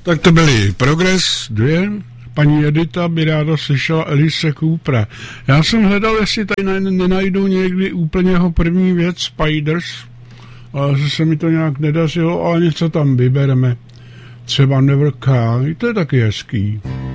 Tak to byly Progress 2. Paní Edita by ráda slyšela Alice Coopera. Já jsem hledal, jestli tady nenajdu někdy úplně jeho první věc Spiders, ale se mi to nějak nedařilo, ale něco tam vybereme. Třeba Never Cry, to je taky hezký.